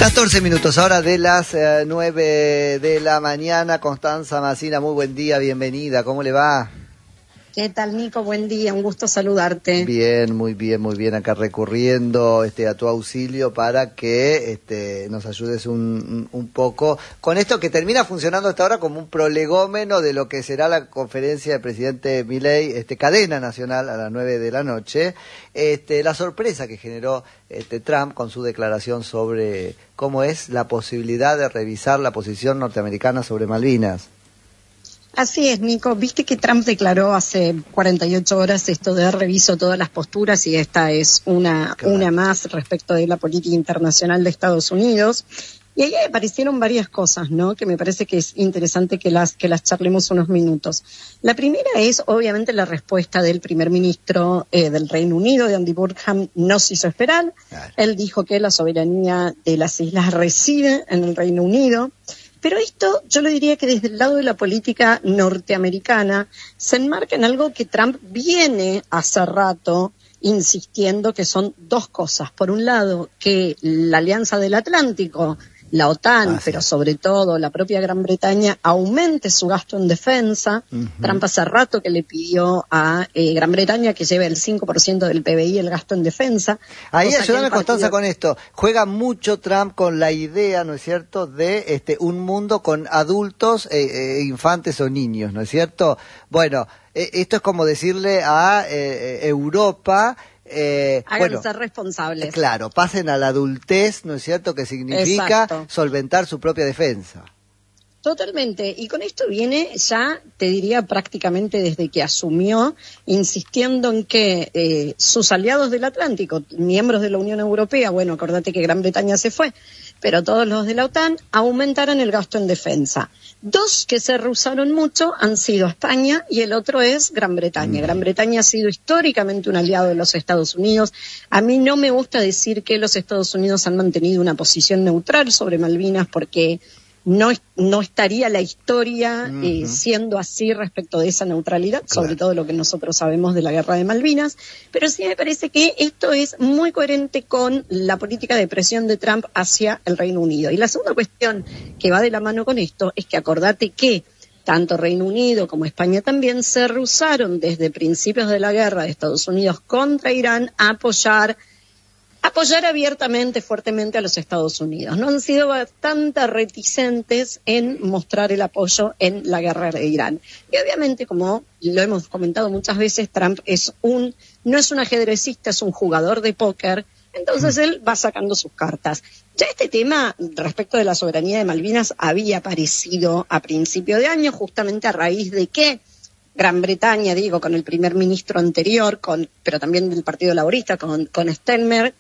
14 minutos ahora de las 9 de la mañana. Constanza Macina, muy buen día, bienvenida, ¿cómo le va? ¿Qué tal, Nico? Buen día, un gusto saludarte. Bien, muy bien, acá recurriendo a tu auxilio para que nos ayudes un poco con esto que termina funcionando hasta ahora como un prolegómeno de lo que será la conferencia del presidente Milei, cadena nacional a las 9 de la noche, la sorpresa que generó Trump con su declaración sobre cómo es la posibilidad de revisar la posición norteamericana sobre Malvinas. Así es, Nico. Viste que Trump declaró hace 48 horas esto de reviso todas las posturas y esta es una más respecto de la política internacional de Estados Unidos. Y ahí aparecieron varias cosas, ¿no? Que me parece que es interesante que las charlemos unos minutos. La primera es, obviamente, la respuesta del primer ministro del Reino Unido, de Andy Burnham, no se hizo esperar. Claro. Él dijo que la soberanía de las islas reside en el Reino Unido. Pero esto, yo le diría que desde el lado de la política norteamericana se enmarca en algo que Trump viene hace rato insistiendo, que son dos cosas. Por un lado, que la Alianza del Atlántico, la OTAN, pero sobre todo la propia Gran Bretaña, aumente su gasto en defensa. Trump hace rato que le pidió a Gran Bretaña que lleve el 5% del PBI el gasto en defensa. Ahí ayúdame, Constanza, con esto. Juega mucho Trump con la idea, ¿no es cierto?, de un mundo con adultos, infantes o niños, ¿no es cierto? Bueno, esto es como decirle a Europa... háganse responsables. Claro, pasen a la adultez, ¿no es cierto?, que significa solventar su propia defensa. Totalmente, y con esto viene ya, te diría prácticamente desde que asumió, insistiendo en que sus aliados del Atlántico, miembros de la Unión Europea, bueno, acordate que Gran Bretaña se fue, pero todos los de la OTAN, aumentaran el gasto en defensa. Dos que se rehusaron mucho han sido España y el otro es Gran Bretaña. Gran Bretaña ha sido históricamente un aliado de los Estados Unidos. A mí no me gusta decir que los Estados Unidos han mantenido una posición neutral sobre Malvinas porque no estaría la historia siendo así respecto de esa neutralidad, sobre todo lo que nosotros sabemos de la guerra de Malvinas, pero sí me parece que esto es muy coherente con la política de presión de Trump hacia el Reino Unido. Y la segunda cuestión que va de la mano con esto es que acordate que tanto Reino Unido como España también se rehusaron desde principios de la guerra de Estados Unidos contra Irán a apoyar abiertamente, fuertemente a los Estados Unidos. No han sido bastante reticentes en mostrar el apoyo en la guerra de Irán. Y obviamente, como lo hemos comentado muchas veces, Trump no es un ajedrecista, es un jugador de póker, entonces él va sacando sus cartas. Ya este tema respecto de la soberanía de Malvinas había aparecido a principio de año, justamente a raíz de que Gran Bretaña, con el primer ministro anterior, pero también del Partido Laborista, con Steinmeier,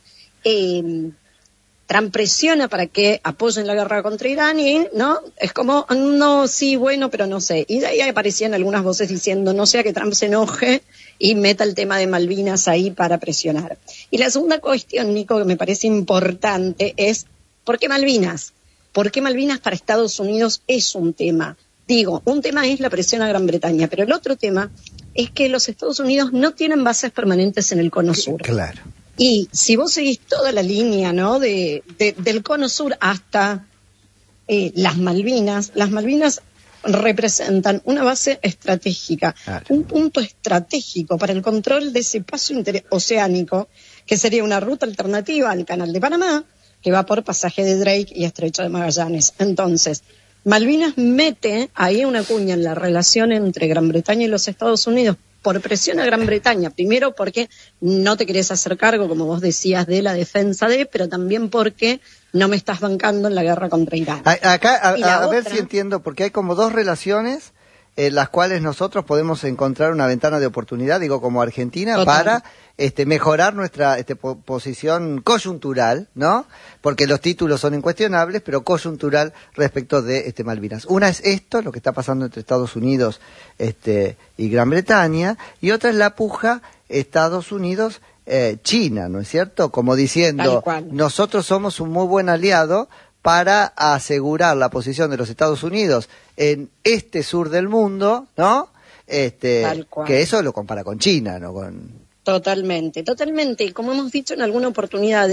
Trump presiona para que apoyen la guerra contra Irán y, ¿no? Es como, no, sí, bueno, pero no sé. Y de ahí aparecían algunas voces diciendo, no sea que Trump se enoje y meta el tema de Malvinas ahí para presionar. Y la segunda cuestión, Nico, que me parece importante es, ¿por qué Malvinas? ¿Por qué Malvinas para Estados Unidos es un tema? Un tema es la presión a Gran Bretaña, pero el otro tema es que los Estados Unidos no tienen bases permanentes en el Cono Sur. Claro. Y si vos seguís toda la línea, ¿no?, del Cono Sur hasta las Malvinas representan una base estratégica, un punto estratégico para el control de ese paso interoceánico, que sería una ruta alternativa al Canal de Panamá, que va por pasaje de Drake y Estrecho de Magallanes. Entonces, Malvinas mete ahí una cuña en la relación entre Gran Bretaña y los Estados Unidos por presión a Gran Bretaña, primero porque no te querés hacer cargo, como vos decías, de la defensa pero también porque no me estás bancando en la guerra contra Irán. Acá, a ver si entiendo, porque hay como dos relaciones en las cuales nosotros podemos encontrar una ventana de oportunidad, como Argentina, para mejorar nuestra posición coyuntural, ¿no? Porque los títulos son incuestionables, pero coyuntural respecto de Malvinas. Una es esto, lo que está pasando entre Estados Unidos y Gran Bretaña, y otra es la puja Estados Unidos China, ¿no es cierto? Como diciendo, nosotros somos un muy buen aliado para asegurar la posición de los Estados Unidos en este sur del mundo, ¿no? Que eso lo compara con China, ¿no? Totalmente, totalmente. Y como hemos dicho en alguna oportunidad,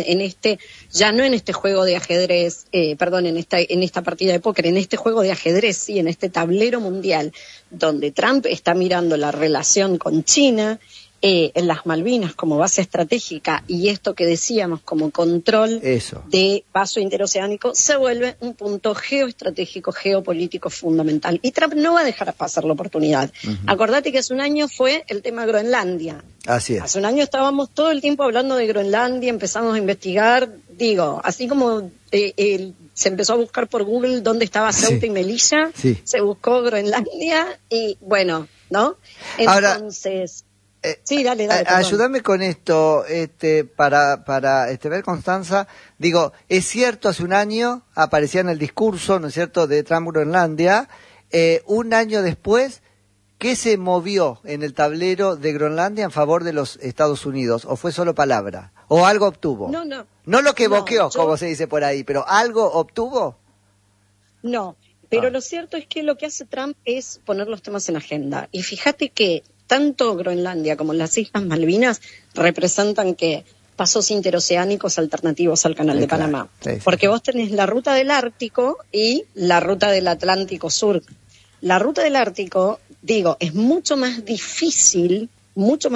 ya no en este juego de ajedrez, en esta partida de póker, en este juego de ajedrez, sí, en este tablero mundial, donde Trump está mirando la relación con China, en las Malvinas como base estratégica y esto que decíamos como control de paso interoceánico, se vuelve un punto geoestratégico, geopolítico fundamental. Y Trump no va a dejar pasar la oportunidad. Acordate que hace un año fue el tema Groenlandia. Así es. Hace un año estábamos todo el tiempo hablando de Groenlandia, empezamos a investigar, así como se empezó a buscar por Google dónde estaba Ceuta y Melilla, se buscó Groenlandia y bueno, ¿no? Entonces... sí, dale. Ayúdame con esto, para ver, Constanza. Digo, es cierto, hace un año aparecía en el discurso, ¿no es cierto?, de Trump Groenlandia. Un año después, ¿qué se movió en el tablero de Groenlandia en favor de los Estados Unidos? ¿O fue solo palabra? ¿O algo obtuvo? No. No lo que boqueó, como se dice por ahí, pero ¿algo obtuvo? No, pero lo cierto es que lo que hace Trump es poner los temas en agenda. Y fíjate que tanto Groenlandia como las Islas Malvinas representan que pasos interoceánicos alternativos al Canal de Panamá. Porque vos tenés la ruta del Ártico y la ruta del Atlántico Sur. La ruta del Ártico, es mucho más difícil. Vos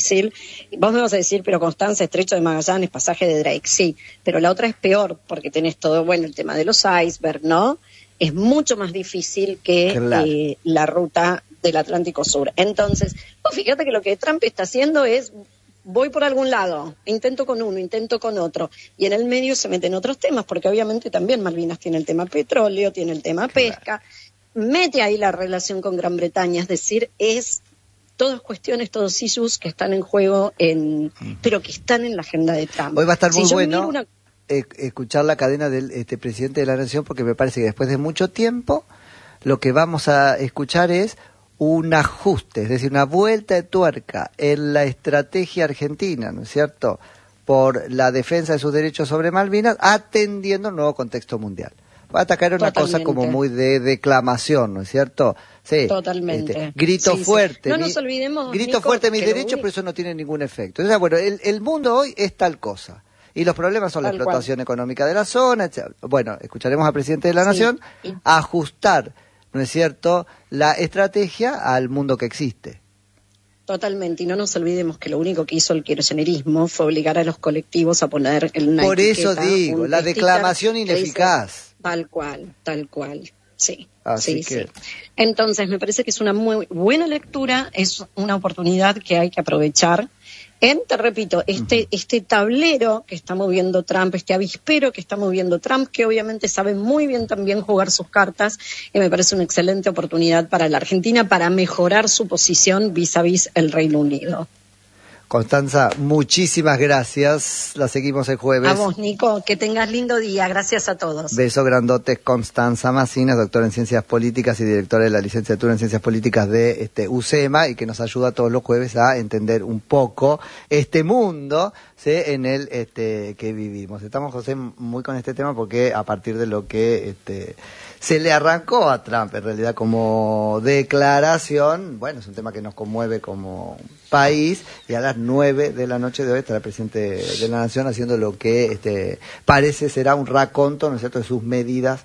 me vas a decir, pero Constanza, Estrecho de Magallanes, pasaje de Drake, sí, pero la otra es peor, porque tenés todo, el tema de los icebergs, ¿no? Es mucho más difícil que la ruta del Atlántico Sur. Entonces, fíjate que lo que Trump está haciendo es, voy por algún lado, intento con uno, intento con otro, y en el medio se meten otros temas, porque obviamente también Malvinas tiene el tema petróleo, tiene el tema pesca, mete ahí la relación con Gran Bretaña, es decir, es todas cuestiones, todos issues que están en juego, pero que están en la agenda de Trump. Hoy va a estar muy bueno escuchar la cadena del presidente de la Nación, porque me parece que después de mucho tiempo lo que vamos a escuchar es un ajuste, es decir, una vuelta de tuerca en la estrategia argentina, ¿no es cierto?, por la defensa de sus derechos sobre Malvinas, atendiendo un nuevo contexto mundial. Va a atacar una cosa como muy de declamación, ¿no es cierto? Sí. Totalmente. Grito fuerte. No nos olvidemos, grito Nico, fuerte mis derechos, pero eso no tiene ningún efecto. O sea, bueno, el mundo hoy es tal cosa. Y los problemas son la explotación económica de la zona, etc. Bueno, escucharemos al presidente de la Nación ajustar, ¿no es cierto?, la estrategia al mundo que existe. Totalmente, y no nos olvidemos que lo único que hizo el kirchnerismo fue obligar a los colectivos a poner una Por etiqueta, eso digo, la declamación ineficaz. Tal cual, sí. Así que... sí. Entonces, me parece que es una muy buena lectura, es una oportunidad que hay que aprovechar. Te repito, este tablero que está moviendo Trump, este avispero que está moviendo Trump, que obviamente sabe muy bien también jugar sus cartas, y me parece una excelente oportunidad para la Argentina para mejorar su posición vis a vis el Reino Unido. Constanza, muchísimas gracias. La seguimos el jueves. A vos, Nico, que tengas lindo día. Gracias a todos. Beso grandote. Constanza Macinas, doctora en Ciencias Políticas y directora de la licenciatura en Ciencias Políticas de UCEMA, y que nos ayuda todos los jueves a entender un poco este mundo, ¿sí?, en el que vivimos. Estamos, José, muy con este tema porque a partir de lo que se le arrancó a Trump, en realidad, como declaración, bueno, es un tema que nos conmueve como país, y a las 9 de la noche de hoy estará el presidente de la Nación haciendo lo que parece será un raconto, ¿no es cierto?, de sus medidas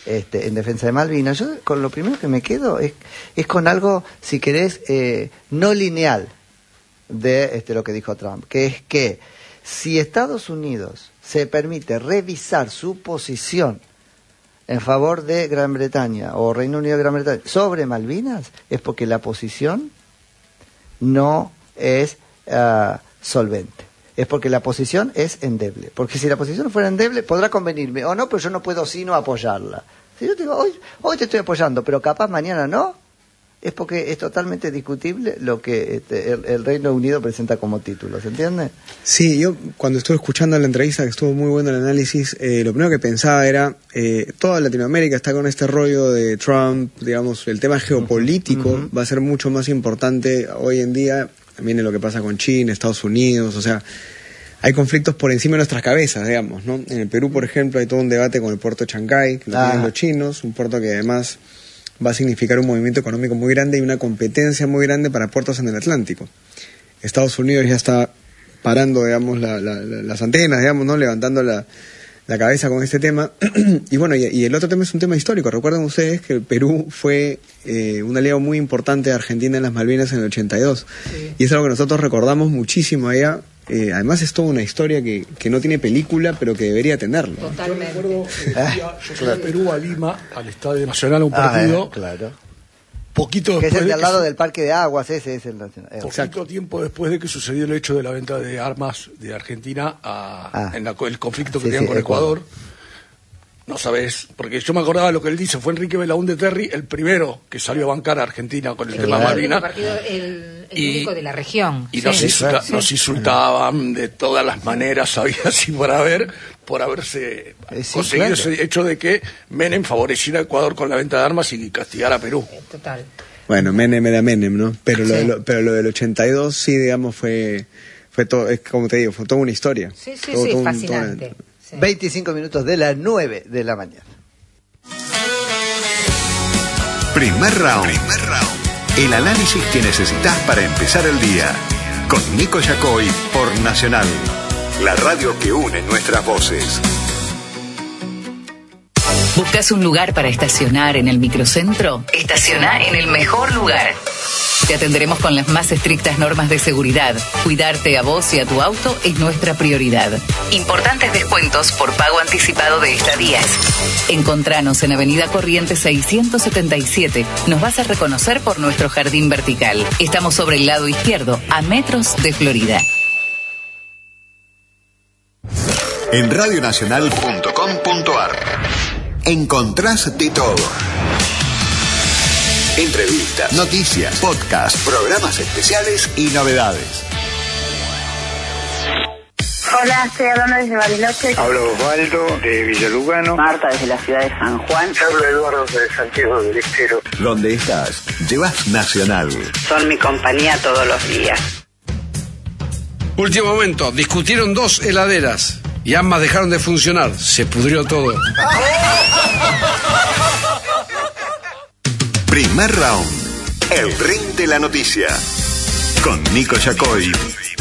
en defensa de Malvinas. Yo con lo primero que me quedo es con algo, si querés, no lineal de lo que dijo Trump, que es que si Estados Unidos se permite revisar su posición en favor de Gran Bretaña o Reino Unido de Gran Bretaña sobre Malvinas, es porque la posición no es solvente. Es porque la posición es endeble. Porque si la posición fuera endeble, podrá convenirme o no, pero yo no puedo sino apoyarla. Si yo te digo, hoy te estoy apoyando, pero capaz mañana no, es porque es totalmente discutible lo que el Reino Unido presenta como título, ¿se entiende? Sí, yo cuando estuve escuchando la entrevista, que estuvo muy bueno el análisis, lo primero que pensaba era, toda Latinoamérica está con este rollo de Trump, digamos, el tema geopolítico va a ser mucho más importante hoy en día, también en lo que pasa con China, Estados Unidos, o sea, hay conflictos por encima de nuestras cabezas, digamos, ¿no? En el Perú, por ejemplo, hay todo un debate con el puerto de Chancay, que lo tienen los chinos, un puerto que además va a significar un movimiento económico muy grande y una competencia muy grande para puertos en el Atlántico. Estados Unidos ya está parando, digamos, las antenas, digamos, ¿no? Levantando la cabeza con este tema. Y bueno, y el otro tema es un tema histórico. Recuerden ustedes que el Perú fue un aliado muy importante de Argentina en las Malvinas en el 82. Sí. Y es algo que nosotros recordamos muchísimo allá. Además es toda una historia que no tiene película, pero que debería tenerlo. Totalmente. Yo fui a Perú, a Lima, al Estadio Nacional, a un partido. Claro. Poquito que después es el de al lado del Parque de Aguas, ese es el nacional. Poquito tiempo después de que sucedió el hecho de la venta de armas de Argentina en el conflicto que tenían con Ecuador. No sabes, porque yo me acordaba de lo que él dice, fue Enrique Belaúnde Terry el primero que salió a bancar a Argentina con el tema Malvinas. El único de la región. Y nos insultaban de todas las maneras, habidas y por haberse conseguido ese hecho de que Menem favoreciera a Ecuador con la venta de armas y castigara a Perú. Total. Bueno, Menem era Menem, ¿no? Pero lo del 82 sí, digamos, fue todo, es como te digo, fue toda una historia. Sí, fascinante. 25 minutos de las 9 de la mañana. Primer round. El análisis que necesitas para empezar el día. Con Nico Yacoy por Nacional. La radio que une nuestras voces. ¿Buscas un lugar para estacionar en el microcentro? Estaciona en el mejor lugar. Te atenderemos con las más estrictas normas de seguridad. Cuidarte a vos y a tu auto es nuestra prioridad. Importantes descuentos por pago anticipado de estadías. Encontranos en Avenida Corrientes 677. Nos vas a reconocer por nuestro jardín vertical. Estamos sobre el lado izquierdo, a metros de Florida. En radionacional.com.ar encontrás de todo. Entrevistas, noticias, podcasts, programas especiales y novedades. Hola, estoy hablando desde Bariloche. Hablo Osvaldo de Villalugano. Marta desde la ciudad de San Juan. Hablo Eduardo de Santiago del Estero. Donde estás, llevas Nacional. Son mi compañía todos los días. Último momento, discutieron 2 heladeras y ambas dejaron de funcionar. Se pudrió todo. Primer round. El ring de la noticia. Con Nico Yacoy